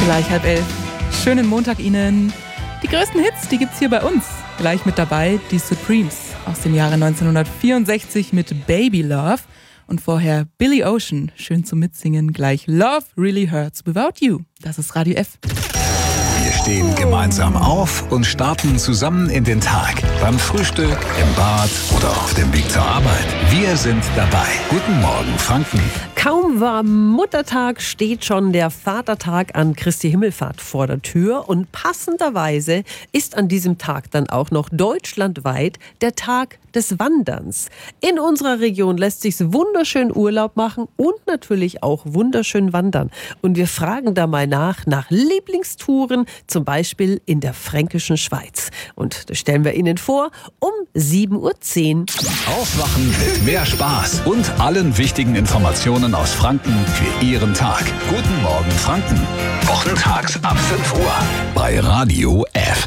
Gleich 10:30. Schönen Montag Ihnen. Die größten Hits, die gibt's hier bei uns. Gleich mit dabei die Supremes aus dem Jahre 1964 mit Baby Love. Und vorher Billy Ocean, schön zum Mitsingen. Gleich Love Really Hurts Without You. Das ist Radio F. Wir stehen gemeinsam auf und starten zusammen in den Tag. Beim Frühstück, im Bad oder auf dem Weg zur Arbeit. Wir sind dabei. Guten Morgen, Franken. Kaum war Muttertag, steht schon der Vatertag an Christi Himmelfahrt vor der Tür. Und passenderweise ist an diesem Tag dann auch noch deutschlandweit der Tag des Wanderns. In unserer Region lässt sich's wunderschön Urlaub machen und natürlich auch wunderschön wandern. Und wir fragen da mal nach Lieblingstouren, zum Beispiel in der fränkischen Schweiz. Und das stellen wir Ihnen vor um 7:10 Uhr. Aufwachen mit mehr Spaß und allen wichtigen Informationen aus Franken für Ihren Tag. Guten Morgen, Franken. Wochentags ab 5 Uhr bei Radio F.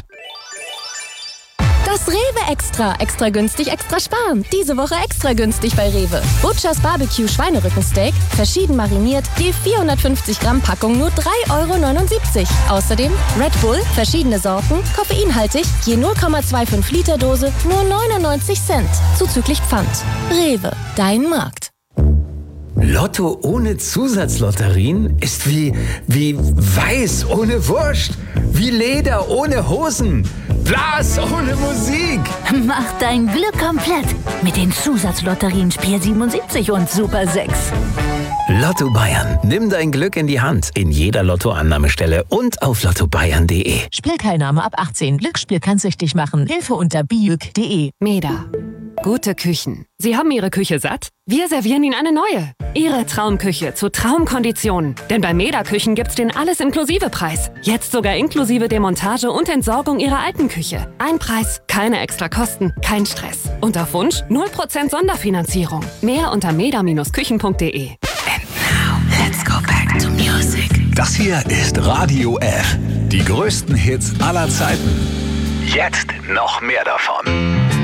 Das Rewe Extra günstig, extra sparen. Diese Woche extra günstig bei Rewe. Butchers Barbecue Schweinerückensteak, verschieden mariniert, die 450 Gramm Packung nur 3,79 €. Außerdem Red Bull, verschiedene Sorten, koffeinhaltig, je 0,25 Liter Dose, nur 99 Cent. Zuzüglich Pfand. Rewe, dein Markt. Lotto ohne Zusatzlotterien ist wie Weiß ohne Wurst, wie Leder ohne Hosen, Blas ohne Musik. Mach dein Glück komplett mit den Zusatzlotterien Spiel 77 und Super 6. Lotto Bayern. Nimm dein Glück in die Hand. In jeder Lottoannahmestelle und auf lottobayern.de. Spielteilnahme ab 18. Glücksspiel kann süchtig machen. Hilfe unter biüg.de. Meda. Gute Küchen. Sie haben Ihre Küche satt? Wir servieren Ihnen eine neue. Ihre Traumküche zu Traumkonditionen. Denn bei Meda Küchen gibt's den Alles-Inklusive-Preis. Jetzt sogar inklusive Demontage und Entsorgung Ihrer alten Küche. Ein Preis, keine extra Kosten, kein Stress. Und auf Wunsch 0% Sonderfinanzierung. Mehr unter meda-küchen.de. Let's go back to music. Das hier ist Radio F. Die größten Hits aller Zeiten. Jetzt noch mehr davon.